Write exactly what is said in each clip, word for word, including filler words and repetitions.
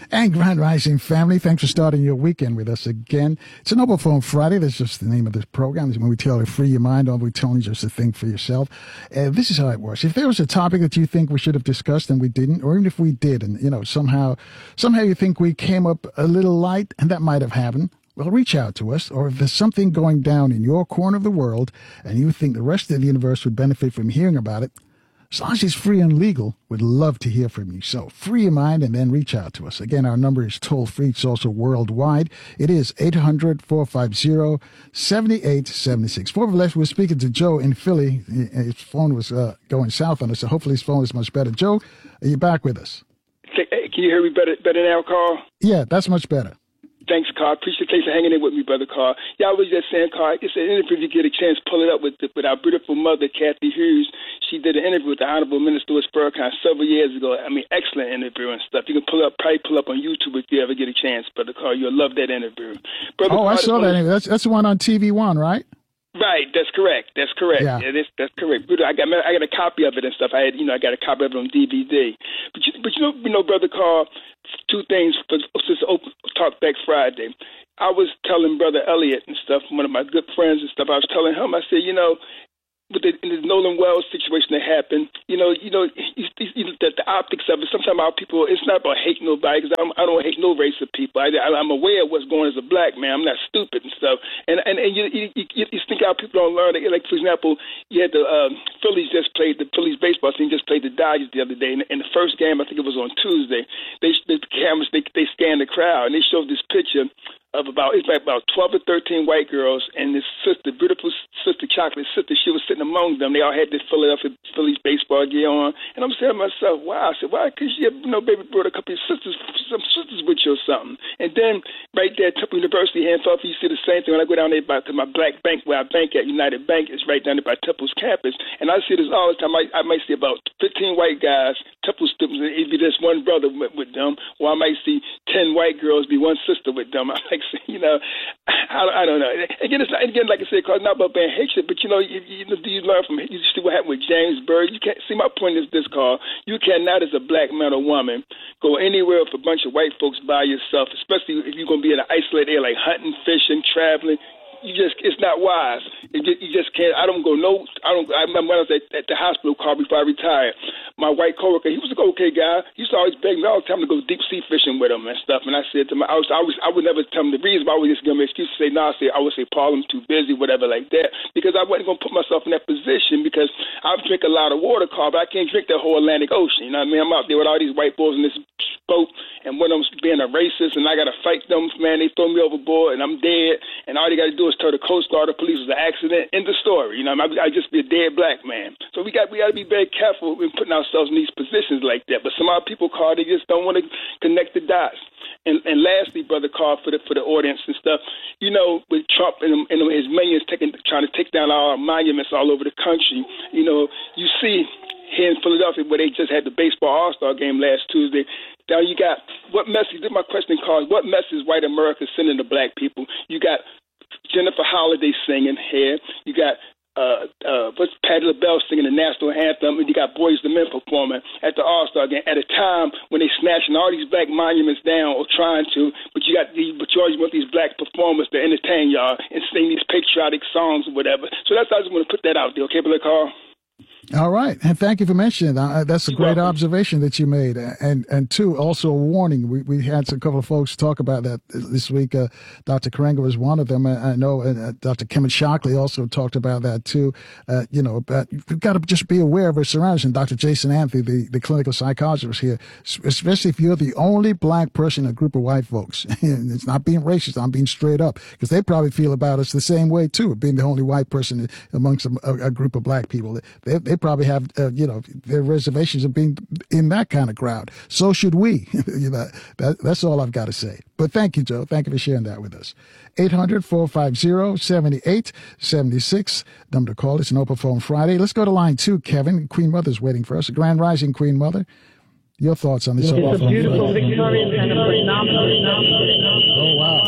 And Grand Rising family, thanks for starting your weekend with us again. It's an Open Phone Friday. That's just the name of this program. It's when we tell you to free your mind, or we tell you just to think for yourself. Uh, this is how it works. If there was a topic that you think we should have discussed and we didn't, or even if we did, and you know somehow, somehow you think we came up a little light, and that might have happened, well, reach out to us. Or if there's something going down in your corner of the world, and you think the rest of the universe would benefit from hearing about it, as long as it's free and legal, we'd love to hear from you. So free your mind and then reach out to us. Again, our number is toll free. It's also worldwide. It is eight hundred, four five zero, seven eight seven six. Before we left, we were speaking to Joe in Philly. His phone was uh, going south on us, so hopefully his phone is much better. Joe, are you back with us? Can you hear me better, better now, Carl? Yeah, that's much better. Thanks, Carl. Appreciate you for hanging in with me, brother Carl. Yeah, I was just saying, Carl, it's an interview. If you get a chance, pull it up with with our beautiful mother, Kathy Hughes. She did an interview with the Honorable Minister Louis Farrakhan several years ago. I mean, excellent interview and stuff. You can pull up, probably pull up on YouTube if you ever get a chance, brother Carl. You'll love that interview. Brother oh, Carl, I saw that. Interview. That's that's the one on T V One, right? Right, that's correct. That's correct. Yeah, yeah that's, that's correct. I got I got a copy of it and stuff. I had, you know, I got a copy of it on D V D. But you, but you know, you know, brother Carl, two things for, since Open Talk Back Friday. I was telling Brother Elliot and stuff, one of my good friends and stuff, I was telling him, I said, you know, with the, in the Nolan Wells situation that happened, you know, you know, you, you, the, the optics of it. Sometimes our people, it's not about hating nobody, because I don't hate no race of people. I, I, I'm aware of what's going on as a black man. I'm not stupid and stuff. And and, and you, you, you, you think our people don't learn. Like, for example, you had the um, Phillies just played, the Phillies baseball team just played the Dodgers the other day. And in the first game, I think it was on Tuesday, they the cameras, they, they scanned the crowd, and they showed this picture of about, it's like about twelve or thirteen white girls, and this sister, beautiful sister, chocolate sister, she was sitting among them. They all had this Philadelphia Phillies baseball gear on. And I'm saying to myself, wow. I said, why? Because you, you know, baby brought a couple of sisters, some sisters with you or something. And then right there at Temple University here in Philadelphia, you see the same thing when I go down there by to my black bank, where I bank at, United Bank, is right down there by Temple's campus. And I see this all the time. I, I might see about fifteen white guys, Temple students, it'd be just one brother with, with them, or I might see ten white girls be one sister with them. I'm like, you know, I, I don't know. Again, it's not, again, like I said, it's not about being hatred, but you know, you, you, you learn from you see what happened with James Byrd. You can't see, my point is this, Carl. You cannot, as a black man or woman, go anywhere with a bunch of white folks by yourself, especially if you're going to be in an isolated area like hunting, fishing, traveling. You just, it's not wise. It just, you just can't. I don't go no. I don't. I remember when I was at, at the hospital, Carl, before I retired. My white coworker, he was a okay guy. He used to always beg me all the time to go deep sea fishing with him and stuff. And I said to him, I was, I was, I would never tell him the reason. Why I would just give him an excuse to say no. I say, I would say, Paul, I'm too busy, whatever like that, because I wasn't gonna put myself in that position. Because I drink a lot of water, Carl, but I can't drink the whole Atlantic Ocean. You know what I mean? I'm out there with all these white boys in this boat, and one of them's being a racist, and I gotta fight them. Man, they throw me overboard, and I'm dead. And all they gotta do is tell the Coast Guard, the police, it was an accident. End the story. You know, I I just be a dead black man. So we got we got to be very careful in putting ourselves in these positions like that. But some of our people, Carl, they just don't want to connect the dots. And and lastly, brother Carl, for the for the audience and stuff, you know, with Trump and, and his minions taking trying to take down our monuments all over the country, you know, you see here in Philadelphia where they just had the baseball All-Star game last Tuesday. Now you got, what message, this is my question, Carl, what message white America sending to black people? You got Jennifer Holliday singing here. You got uh, uh, what's Patti LaBelle singing the national anthem, and you got Boyz two Men performing at the All-Star game at a time when they smashing all these black monuments down or trying to. But you got these, but you always want these black performers to entertain y'all and sing these patriotic songs or whatever. So that's I just want to put that out there, okay, Brother Carl? All right. And thank you for mentioning that. Uh, that's a great observation that you made. And and two, also a warning. We we had a couple of folks talk about that this week. Uh, Doctor Karenga was one of them. I, I know uh, Doctor Kemet Shockley also talked about that too. Uh, you know, but we've got to just be aware of our surroundings. And Doctor Jason Anthony, the, the clinical psychologist, was here, especially if you're the only black person in a group of white folks. And it's not being racist. I'm being straight up, because they probably feel about us the same way too, being the only white person amongst a, a group of black people. They, they probably have, uh, you know, their reservations of being in that kind of crowd. So should we. you know, that, that's all I've got to say. But thank you, Joe. Thank you for sharing that with us. eight hundred, four five zero, seven eight seven six. Number to call. It's an Open Phone Friday. Let's go to line two, Kevin. Queen Mother's waiting for us. Grand Rising, Queen Mother. Your thoughts on this? It's a beautiful, victorious, and a phenomenal. Oh, wow.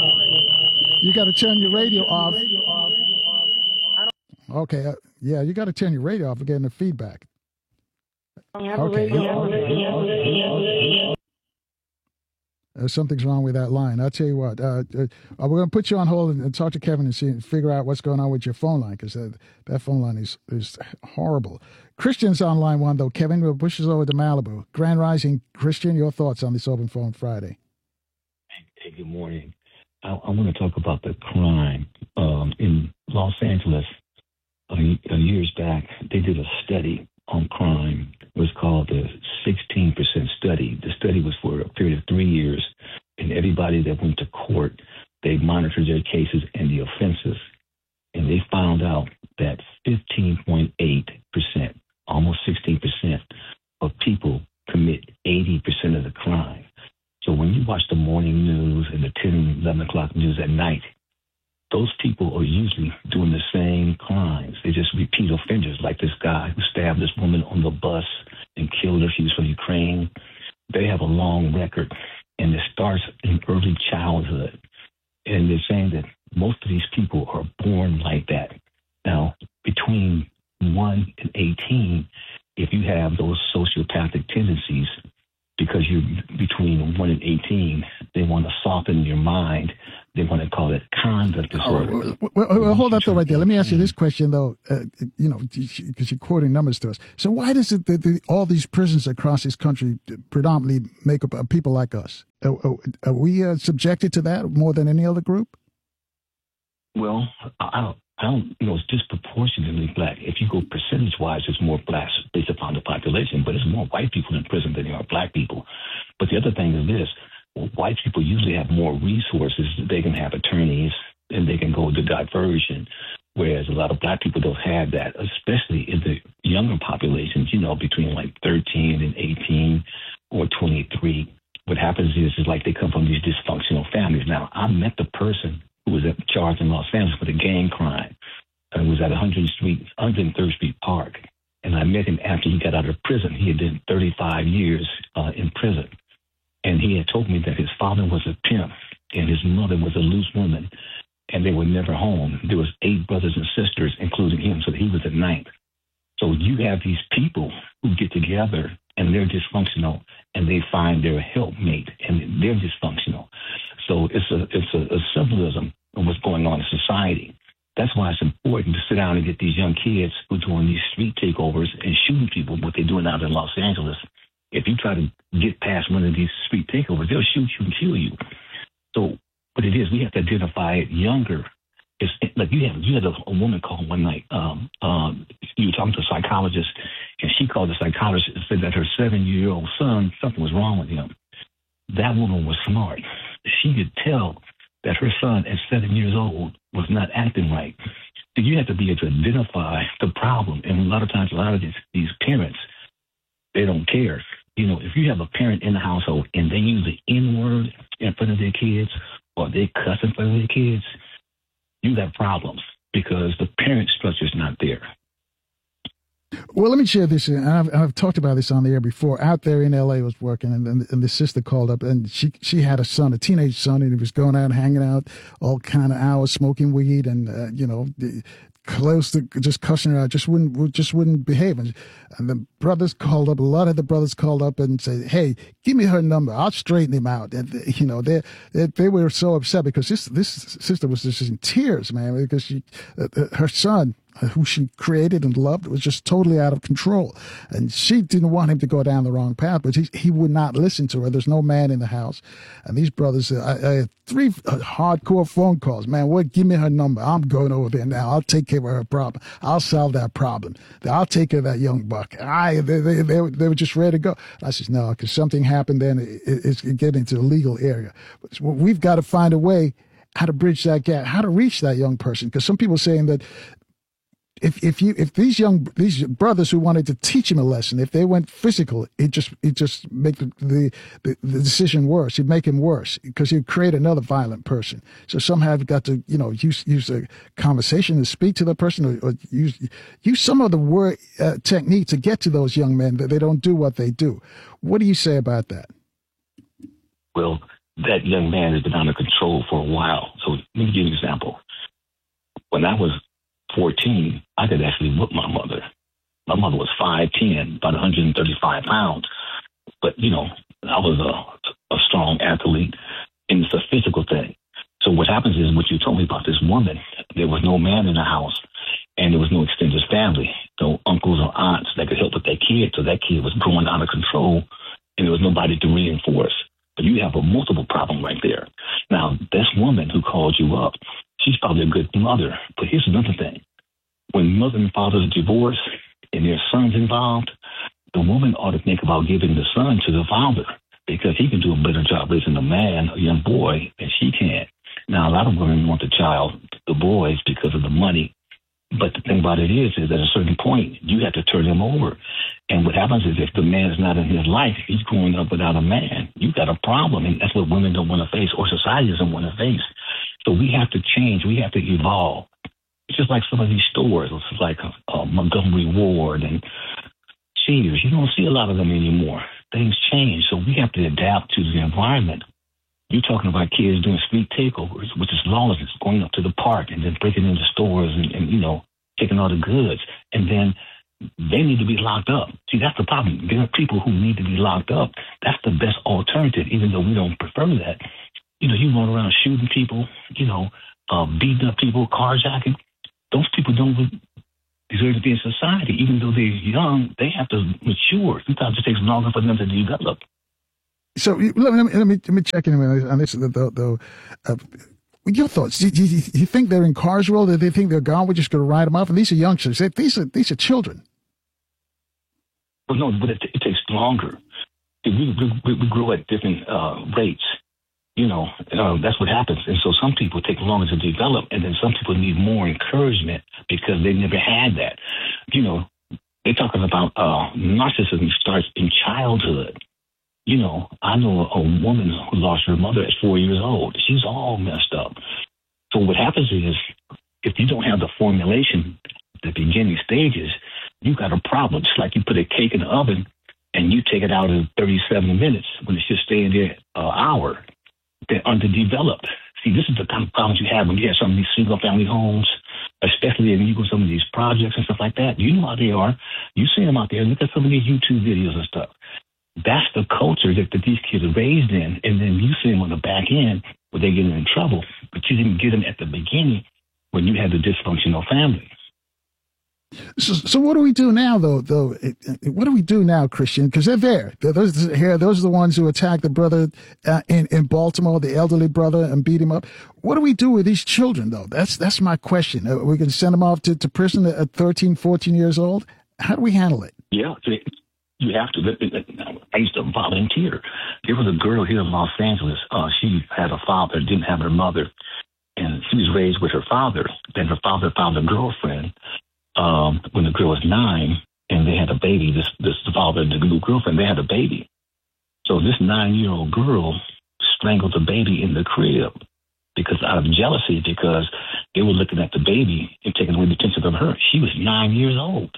You got to turn your radio off. Okay, uh, yeah, you got to turn your radio off. We're getting the feedback. Okay. Uh, something's wrong with that line. I'll tell you what. Uh, uh, we're going to put you on hold and, and talk to Kevin and see and figure out what's going on with your phone line, because uh, that phone line is is horrible. Christian's on line one, though. Kevin, we'll push us over to Malibu. Grand Rising, Christian, your thoughts on this Open Phone Friday? Hey, good morning. I, I want to talk about the crime um, in Los Angeles. Uh, years back, they did a study on crime. It was called the sixteen percent study. The study was for a period of three years, and everybody that went to court, they monitored their cases and the offenses, and they found out that fifteen point eight percent, almost sixteen percent of people commit eighty percent of the crime. So when you watch the morning news and the ten, eleven o'clock news at night, those people are usually doing the same crimes. They just repeat offenders, like this guy who stabbed this woman on the bus and killed her. She was from Ukraine. They have a long record, and it starts in early childhood. And they're saying that most of these people are born like that. Now, between one and eighteen, if you have those sociopathic tendencies, because you're between one and eighteen, they want to soften your mind. They want to call it conduct disorder. Oh, well, well, well, hold up, though, right there. Let me ask you this question, though, uh, you know, because you're quoting numbers to us. So why does it that the, all these prisons across this country predominantly make up uh, people like us? Are, are we uh, subjected to that more than any other group? Well, I don't, I don't, you know, it's disproportionately black. If you go percentage-wise, there's more blacks based upon the population, but there's more white people in prison than there are black people. But the other thing is this. Well, white people usually have more resources. They can have attorneys and they can go to diversion, whereas a lot of black people don't have that, especially in the younger populations, you know, between like thirteen and eighteen or twenty-three. What happens is, is like they come from these dysfunctional families. Now, I met the person who was charged in Los Angeles with a gang crime. And it was at one hundredth Street, one hundred third Street Park. And I met him after he got out of prison. He had been thirty-five years uh, in prison. And he had told me that his father was a pimp and his mother was a loose woman, and they were never home. There was eight brothers and sisters, including him, so he was the ninth. So you have these people who get together and they're dysfunctional, and they find their helpmate and they're dysfunctional. So it's a it's a, a symbolism of what's going on in society. That's why it's important to sit down and get these young kids who are doing these street takeovers and shooting people, what they're doing out in Los Angeles. If you try to get past one of these street takeovers, they'll shoot you and kill you. So what it is, we have to identify it younger. It's like you had, you had a, a woman call one night. Um, um, you were talking to a psychologist, and she called the psychologist and said that her seven-year-old son, something was wrong with him. That woman was smart. She could tell that her son at seven years old was not acting right. So you have to be able to identify the problem. And a lot of times, a lot of these, these parents, they don't care. You know, if you have a parent in the household and they use the N-word in front of their kids or they cuss in front of their kids, you have problems because the parent structure is not there. Well, let me share this. And I've, I've talked about this on the air before. Out there in L A, I was working, and, and, and the sister called up, and she she had a son, a teenage son, and he was going out, hanging out all kind of hours, smoking weed, and uh, you know, close to just cussing her out, just wouldn't just wouldn't behave. And, and the brothers called up. A lot of the brothers called up and said, "Hey, give me her number. I'll straighten him out." And you know, they they, they were so upset because this this sister was just in tears, man, because she uh, her son, who she created and loved, was just totally out of control. And she didn't want him to go down the wrong path, but he, he would not listen to her. There's no man in the house. And these brothers, uh, I, I had three uh, hardcore phone calls. Man, what? Give me her number. I'm going over there now. I'll take care of her problem. I'll solve that problem. I'll take care of that young buck. I, they, they, they, they were just ready to go. I said, no, because something happened then. It, it's getting into the legal area. But we've got to find a way how to bridge that gap, how to reach that young person. Because some people are saying that If if you if these young these brothers who wanted to teach him a lesson, if they went physical, it just it just make the the, the, the decision worse. It'd make him worse because he'd create another violent person. So somehow you've got to you know use use a conversation to speak to the person, or, or use use some of the word uh, technique to get to those young men that they don't do what they do. What do you say about that? Well, that young man has been under control for a while. So let me give you an example. When I was fourteen, I could actually whoop my mother. My mother was five ten, about one hundred thirty-five pounds. But, you know, I was a, a strong athlete. and it's a physical thing. So what happens is what you told me about this woman, there was no man in the house, and there was no extended family, no uncles or aunts that could help with that kid. So that kid was growing out of control, and there was nobody to reinforce. But you have a multiple problem right there. Now, this woman who called you up, she's probably a good mother. But here's another thing. When mother and father are divorced and their son's involved, the woman ought to think about giving the son to the father because he can do a better job raising a man, a young boy, than she can. Now, a lot of women want the child, the boys, because of the money. But the thing about it is, is at a certain point, you have to turn him over. And what happens is if the man is not in his life, he's growing up without a man. You got a problem. And that's what women don't want to face or society doesn't want to face. So we have to change. We have to evolve. It's just like some of these stores. It's like uh, Montgomery Ward and Cheers. You don't see a lot of them anymore. Things change. So we have to adapt to the environment. You're talking about kids doing street takeovers, which is lawlessness, going up to the park and then breaking into stores and, and, you know, taking all the goods. And then they need to be locked up. See, that's the problem. There are people who need to be locked up. That's the best alternative, even though we don't prefer that. You know, you run around shooting people, you know, uh, beating up people, carjacking. Those people don't deserve to be in society. Even though they're young, they have to mature. Sometimes it takes longer for them to develop. So let me, let me let me check in on this. The, the, the, uh, your thoughts? Do you, do you think they're incarcerable? Do they think they're gone? We're just going to write them off? And these are youngsters. These are these are children. Well, no, but it, it takes longer. We, we, we grow at different uh, rates. You know, uh, that's what happens. And so some people take longer to develop, and then some people need more encouragement because they never had that. You know, they're talking about uh, narcissism starts in childhood. You know, I know a woman who lost her mother at four years old. She's all messed up. So what happens is, if you don't have the formulation at the beginning stages, you got a problem. It's like you put a cake in the oven and you take it out in thirty-seven minutes when it should stay in there an hour. They're underdeveloped. See, this is the kind of problems you have when you have some of these single-family homes, especially when you go to some of these projects and stuff like that. You know how they are. You see them out there. Look at some of these YouTube videos and stuff. That's the culture that, that these kids are raised in. And then you see them on the back end where they're getting in trouble. But you didn't get them at the beginning when you had the dysfunctional family. So, so what do we do now, though? Though, what do we do now, Christian? Because they're there. They're, those here, those are the ones who attacked the brother uh, in in Baltimore, the elderly brother, and beat him up. What do we do with these children, though? That's that's my question. Uh, we can send them off to, to prison at thirteen, fourteen years old. How do we handle it? Yeah, you have to. I used to volunteer. There was a girl here in Los Angeles. Uh, she had a father, didn't have her mother, and she was raised with her father. Then her father found a girlfriend. Um, when the girl was nine and they had a baby, this, this father and the new girlfriend, they had a baby. So this nine-year-old girl strangled the baby in the crib because out of jealousy, because they were looking at the baby and taking away the attention from her. She was nine years old.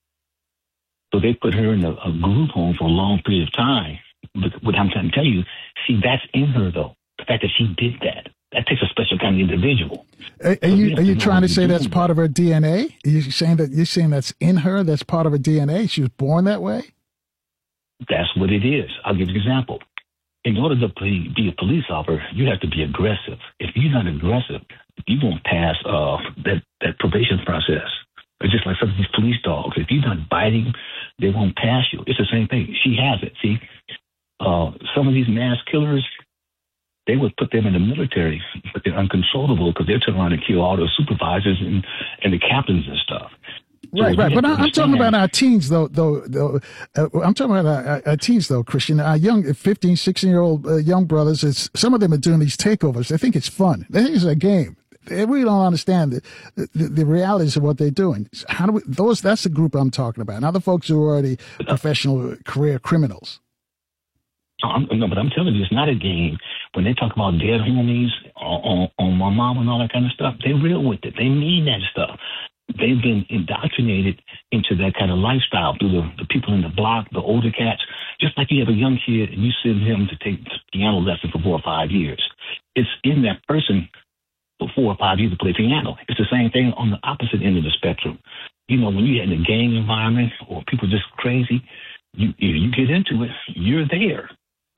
So they put her in a, a group home for a long period of time. But what I'm trying to tell you, see, that's in her, though. The fact that she did that. That takes a special kind of individual. Are, are so you are you trying to say that's part of her D N A? Are you saying that you're saying that's in her? That's part of her D N A. She was born that way. That's what it is. I'll give you an example. In order to be, be a police officer, you have to be aggressive. If you're not aggressive, you won't pass uh, that that probation process. It's just like some of these police dogs. If you're not biting, they won't pass you. It's the same thing. She has it. See, uh, some of these mass killers, they would put them in the military, but they're uncontrollable because they're turning around and kill all the supervisors and, and the captains and stuff. So right, right. But I'm talking about our teens, though. Though, though uh, I'm talking about our, our teens, though, Christian. Our young, fifteen, sixteen-year-old uh, young brothers. It's, some of them are doing these takeovers. They think it's fun. They think it's a game. They really don't understand the, the, the realities of what they're doing. How do we? Those. That's the group I'm talking about. Not the folks who are already professional career criminals. I'm, no, but I'm telling you, it's not a game. When they talk about dead homies on, on, on my mom and all that kind of stuff, they're real with it. They mean that stuff. They've been indoctrinated into that kind of lifestyle through the, the people in the block, the older cats. Just like you have a young kid and you send him to take piano lessons for four or five years. It's in that person for four or five years to play piano. It's the same thing on the opposite end of the spectrum. You know, when you're in a gang environment or people just crazy, you you get into it, you're there.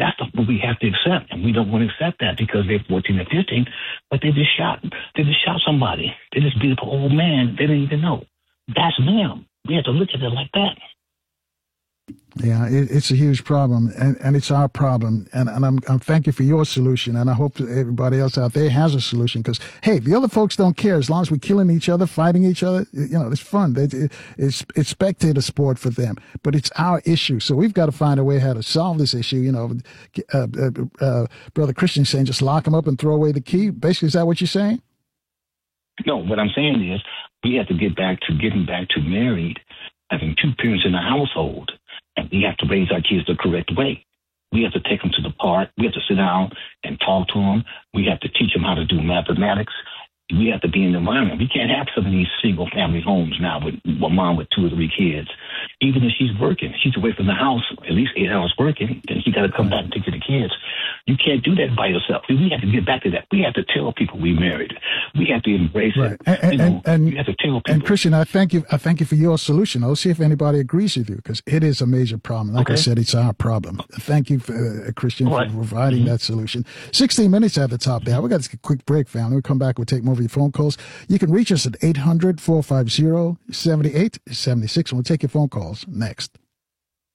That's what we have to accept, and we don't want to accept that because they're fourteen or fifteen, but they just shot, they just shot somebody. They just beat up an old man they didn't even know. That's them. We have to look at it like that. Yeah, it, it's a huge problem, and, and it's our problem. And, and I'm, I'm thank you for your solution, and I hope that everybody else out there has a solution. Because hey, the other folks don't care as long as we're killing each other, fighting each other. You know, it's fun. It, it, it's it's spectator sport for them, but it's our issue. So we've got to find a way how to solve this issue. You know, uh, uh, uh, Brother Christian saying just lock them up and throw away the key. Basically, is that what you're saying? No, what I'm saying is we have to get back to getting back to married, having two parents in the household. And we have to raise our kids the correct way. We have to take them to the park. We have to sit down and talk to them. We have to teach them how to do mathematics. We have to be in the environment. We can't have some of these single family homes now with a mom with two or three kids. Even if she's working, she's away from the house at least eight hours working, then she got to come back and take care of the kids. You can't do that by yourself. We have to get back to that. We have to tell people we married. We have to embrace right. it. And, you know, and, and, you have to tell people. And Christian, I thank you. I thank you for your solution. I'll see if anybody agrees with you because it is a major problem. Like okay. I said, it's our problem. Thank you, for, uh, Christian, right. for providing mm-hmm. that solution. sixteen minutes at the top there. We got to take a quick break, family. We'll come back. We'll take more of your phone calls. You can reach us at eight hundred, four five zero, seven eight seven six, and we'll take your phone calls next.